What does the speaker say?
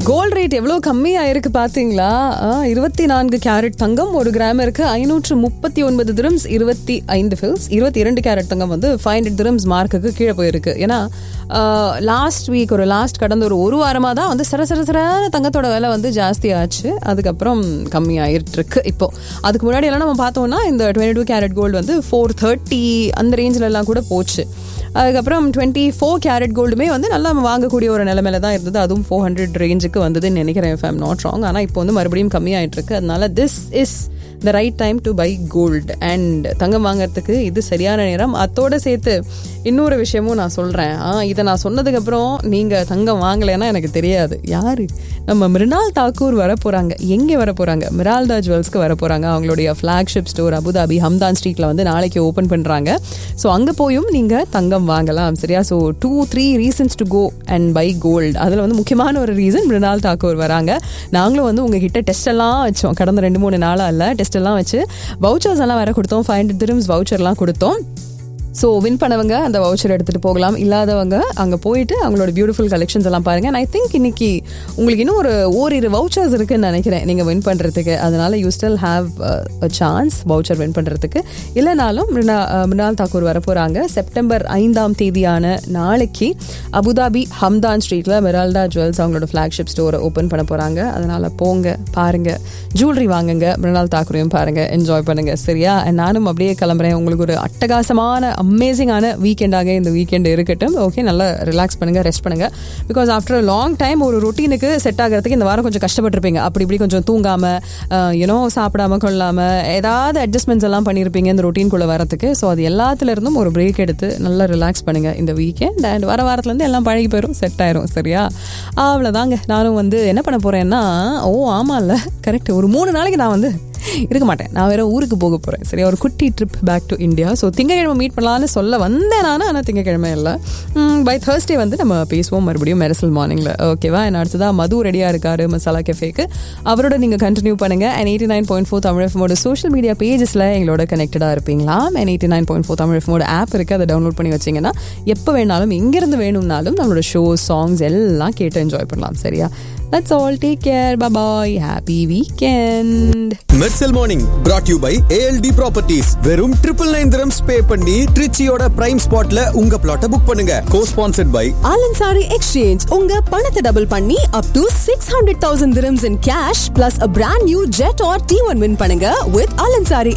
Gold rate எவ்வளோ கம்மியாயிருக்கு பார்த்தீங்களா? 24 carrot தங்கம் 1 gram இருக்கு 539 திரம்ஸ் 25 ஃபில்ஸ். 22 கேரட் தங்கம் வந்து 500 திரம்ஸ் மார்க்குக்கு கீழே போயிருக்கு. ஏன்னா லாஸ்ட் கடந்த ஒரு வாரமாக தான் வந்து சரசரசரான தங்கத்தோட விலை வந்து ஜாஸ்தி ஆச்சு. அதுக்கப்புறம் கம்மியாயிட்டு இருக்கு. இப்போ அதுக்கு முன்னாடி எல்லாம் நம்ம பார்த்தோம்னா இந்த 22 கேரட் கோல்டு வந்து 430 அந்த ரேஞ்சில் எல்லாம் கூட போச்சு. அதுக்கப்புறம் 24 கேரட் கோல்டுமே வந்து நல்லா வாங்கக்கூடிய ஒரு நிலைமையில தான் இருந்தது. அதுவும் 400 ரேஞ்சுக்கு வந்ததுன்னு நினைக்கிறேன், if I'm not wrong. ஆனால் இப்போ வந்து மறுபடியும் கம்மியாயிட்டு இருக்கு. அதனால this is the right time to by gold. And தங்கம் வாங்கறதுக்கு இது சரியான நேரம். அதோட சேர்த்து இன்னொரு விஷயமும் நான் சொல்கிறேன். இதை நான் சொன்னதுக்கப்புறம் நீங்கள் தங்கம் வாங்கலைன்னா எனக்கு தெரியாது. யார்? நம்ம மிருனால் தாக்கூர் வர போகிறாங்க. எங்கே வர போகிறாங்க? மிரால்டா ஜுவல்ஸ்க்கு வர போகிறாங்க. அவங்களுடைய ஃப்ளாக்ஷிப் ஸ்டோர் அபுதாபி ஹம்தான் ஸ்ட்ரீட்டில் வந்து நாளைக்கு ஓப்பன் பண்ணுறாங்க. ஸோ அங்கே போயும் நீங்கள் தங்கம் வாங்கலாம், சரியா? So 2-3 reasons to go and by gold. அதில் வந்து முக்கியமான ஒரு ரீசன் மிருனால் தாக்கூர் வராங்க. நாங்களும் வந்து உங்ககிட்ட டெஸ்ட் எல்லாம் வச்சோம். கடந்த 2-3 நாளாக இல்லை, டெஸ்ட் எல்லாம் வச்சு வவுச்சர்ஸ் எல்லாம் வேற கொடுத்தோம். 500 திரம்ஸ் வவுச்சர்லாம் கொடுத்தோம். ஸோ வின் பண்ணவங்க அந்த வவுச்சர் எடுத்துகிட்டு போகலாம். இல்லாதவங்க அங்கே போயிட்டு அவங்களோட பியூட்டிஃபுல் கலெக்ஷன்ஸ் எல்லாம் பாருங்கள். ஐ திங்க் இன்னைக்கு உங்களுக்கு இன்னும் ஓரிரு வவுச்சர்ஸ் இருக்குன்னு நினைக்கிறேன் நீங்கள் வின் பண்ணுறதுக்கு. அதனால் you still have a chance voucher win பண்ணுறதுக்கு. இல்லைனாலும் மிருனால் தாக்கூர் வர போகிறாங்க. செப்டம்பர் 5ஆம் தேதியான நாளைக்கு அபுதாபி ஹம்தான் ஸ்ட்ரீட்டில் மிரால்டா ஜுவல்ஸ் அவங்களோட ஃப்ளாக்ஷிப் ஸ்டோரை ஓப்பன் பண்ண போகிறாங்க. அதனால் போங்க, பாருங்கள், ஜுவல்லரி வாங்குங்க, மிருனால் தாக்கூரையும் பாருங்கள், என்ஜாய் பண்ணுங்கள், சரியா? நானும் அப்படியே கிளம்புறேன். உங்களுக்கு ஒரு அட்டகாசமான அமேசிங்கான வீக்கெண்டாக இந்த வீக்கெண்ட் இருக்கட்டும். ஓகே, நல்லா ரிலாக்ஸ் பண்ணுங்கள், ரெஸ்ட் பண்ணுங்கள். Because after a long time ஒரு ரொட்டீனுக்கு செட் ஆகிறதுக்கு இந்த வாரம் கொஞ்சம் கஷ்டப்பட்டிருப்பீங்க. அப்படி இப்படி கொஞ்சம் தூங்காமல் சாப்பிடாமல் கொள்ளாமல் ஏதாவது அட்ஜஸ்ட்மெண்ட்ஸ் எல்லாம் பண்ணியிருப்பீங்க இந்த ரொட்டீனுக்குள்ளே வரத்துக்கு. ஸோ அது எல்லாத்துலேருந்தும் ஒரு பிரேக் எடுத்து நல்லா ரிலாக்ஸ் பண்ணுங்கள் இந்த வீக்கெண்ட். அண்ட் வாரத்துலேருந்து எல்லாம் பழகி போயிடும், செட் ஆயிரும், சரியா? அவ்வளோதாங்க. நானும் வந்து என்ன பண்ண போகிறேன்னா, ஆமாம் இல்லை, கரெக்ட், ஒரு 3 நாளைக்கு நான் வந்து இருக்க மாட்டேன். நான் வேற ஊருக்கு போக போகிறேன், சரியா? ஒரு குட்டி trip back to India. So திங்கக்கிழமை மீட் பண்ணலான்னு சொல்ல வந்தேன் நான். ஆனால் திங்கக்கிழமை இல்லை, பை Thursday வந்து நம்ம பேசுவோம் மறுபடியும் மெரிசல் மார்னிங்கில், ஓகேவா? என்ன அடுத்ததான் மது ரெடியாக இருக்காரு மசாலா கெஃபேக்கு. அவரோட நீங்கள் கண்டினியூ பண்ணுங்கள். and 89.4 தமிழ் எஃப்எம்மோட சோஷியல் மீடியா பேஜஸில் எங்களோட கனெக்டடாக இருப்பீங்களா? and 89.4 தமிழ் எஃப்எம்மோட ஆப் இருக்குது, அதை டவுன்லோட் பண்ணி வச்சிங்கன்னா எப்போ வேணாலும் எங்கேருந்து வேணும்னாலும் நம்மளோட ஷோ, சாங்ஸ் எல்லாம் கேட்டு என்ஜாய் பண்ணலாம், சரியா? That's all. Take care. Bye-bye. Happy weekend. Mersal Morning brought to you by ALD Properties. வெறும் 999 dirhams pay பண்ணி ட்ரிச்சியோட பிரைம் ஸ்பாட்ல உங்க பிளாட்டை புக் பண்ணுங்க. Co-sponsored by Alansari Exchange. உங்க பணத்தை டபுள் பண்ணி up to 600,000 dirhams in cash plus a brand new jet or T1 win பண்ணுங்க with Alansari